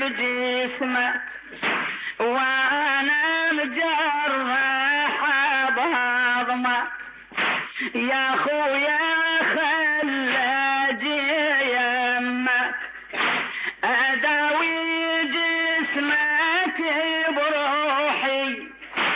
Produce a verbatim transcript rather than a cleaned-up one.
بجسمه وانا مجرح بهضمه يا خويا خلى يمك اداوي جسمك